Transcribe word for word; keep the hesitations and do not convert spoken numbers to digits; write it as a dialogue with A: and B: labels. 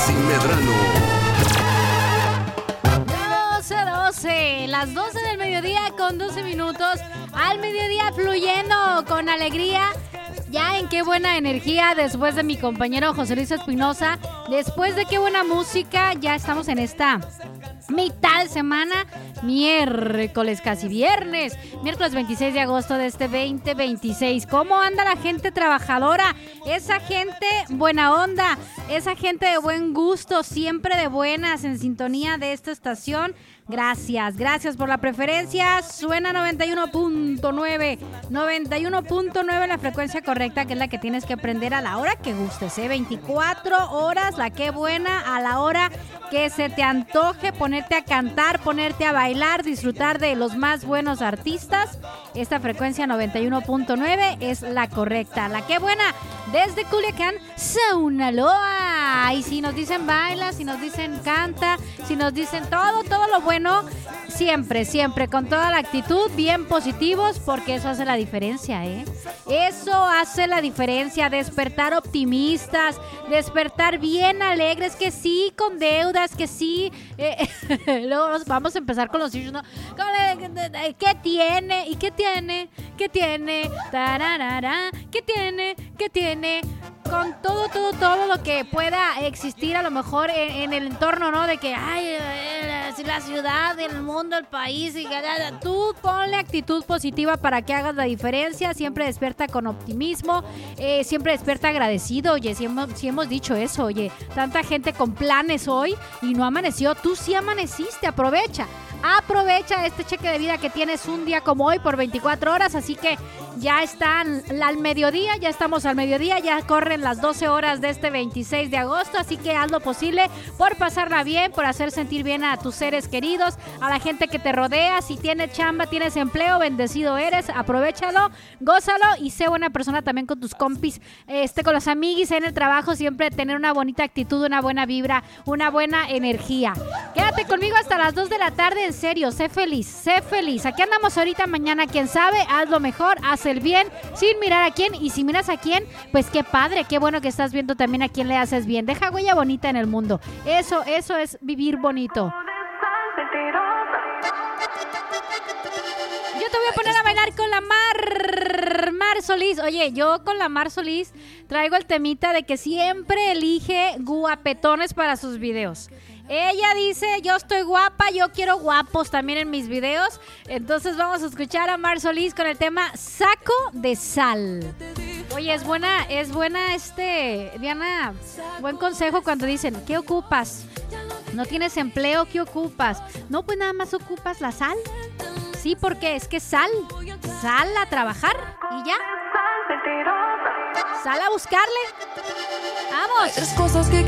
A: Sin Medrano.
B: doce doce, las doce del mediodía con doce minutos. Al mediodía fluyendo con alegría. Ya en qué buena energía después de mi compañero José Luis Espinosa. Después de qué buena música. Ya estamos en esta mitad de semana. Miércoles, casi viernes. Miércoles veintiséis de agosto de este veinte veintiséis. ¿Cómo anda la gente trabajadora? Esa gente buena onda. Esa gente de buen gusto. Siempre de buenas, en sintonía de esta estación. Gracias, gracias por la preferencia. Suena noventa y uno punto nueve. noventa y uno punto nueve la frecuencia correcta, que es la que tienes que aprender a la hora que gustes, ¿eh? veinticuatro horas, la que buena, a la hora que se te antoje, ponerte a cantar, ponerte a bailar, disfrutar de los más buenos artistas. Esta frecuencia noventa y uno punto nueve es la correcta. La que buena, desde Culiacán, Sinaloa. Y si nos dicen baila, si nos dicen canta, si nos dicen todo, todo lo bueno. Bueno, siempre, siempre, con toda la actitud, bien positivos, porque eso hace la diferencia, ¿eh? Eso hace la diferencia, despertar optimistas, despertar bien alegres, que sí, con deudas, que sí. Eh, luego vamos a empezar con los hijos, ¿no? ¿Qué tiene? ¿Y qué tiene? ¿Qué tiene? Tararara, ¿qué tiene? ¿Qué tiene? Con todo, todo, todo lo que pueda existir a lo mejor en, en el entorno, ¿no? De que, ay, la ciudad, el mundo, el país, y tú ponle actitud positiva para que hagas la diferencia. Siempre despierta con optimismo, eh, siempre despierta agradecido. Oye, si hemos, si hemos dicho eso, oye, tanta gente con planes hoy y no amaneció, tú sí amaneciste, aprovecha. Aprovecha este cheque de vida que tienes un día como hoy por veinticuatro horas, así que ya están al mediodía, ya estamos al mediodía, ya corren las doce horas de este veintiséis de agosto, así que haz lo posible por pasarla bien, por hacer sentir bien a tus seres queridos, a la gente que te rodea. Si tienes chamba, tienes empleo, bendecido eres, aprovéchalo, gózalo y sé buena persona también con tus compis, este, con los amiguis en el trabajo, siempre tener una bonita actitud, una buena vibra, una buena energía. Quédate conmigo hasta las dos de la tarde, en serio, sé feliz, sé feliz. Aquí andamos ahorita, mañana, quién sabe, haz lo mejor, haz el bien, sin mirar a quién, y si miras a quién, pues qué padre, qué bueno que estás viendo también a quién le haces bien. Deja huella bonita en el mundo. Eso, eso es vivir bonito. Yo te voy a poner a bailar con la Mar, Mar Solís. Oye, yo con la Mar Solís traigo el temita de que siempre elige guapetones para sus videos. Ella dice, yo estoy guapa, yo quiero guapos también en mis videos. Entonces vamos a escuchar a Mar Solís con el tema Saco de Sal. Oye, es buena, es buena este, Diana, buen consejo cuando dicen, ¿qué ocupas? ¿No tienes empleo? ¿Qué ocupas? No, pues nada más ocupas la sal. Sí, porque es que sal, sal a trabajar y ya. Sal a buscarle. Vamos.